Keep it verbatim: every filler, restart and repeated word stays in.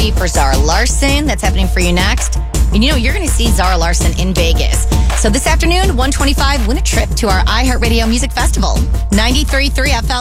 Energy for Zara Larsson. That's happening for you next. And you know, you're going to see Zara Larsson in Vegas. So this afternoon, one twenty-five, win a trip to our iHeartRadio Music Festival. ninety-three point three F L.